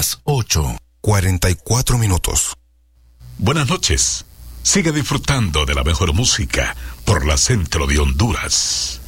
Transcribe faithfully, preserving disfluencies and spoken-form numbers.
las ocho, cuarenta y cuatro minutos. Buenas noches. Sigue disfrutando de la mejor música por la Centro de Honduras.